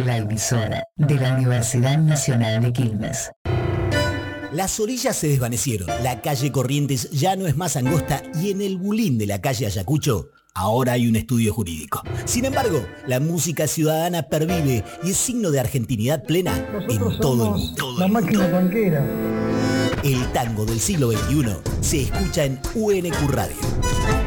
la emisora de la Universidad Nacional de Quilmes. Las orillas se desvanecieron, la calle Corrientes ya no es más angosta y en el bulín de la calle Ayacucho ahora hay un estudio jurídico. Sin embargo, la música ciudadana pervive y es signo de argentinidad plena en todo el mundo. La máquina tanquera. El tango del siglo XXI se escucha en UNQ Radio.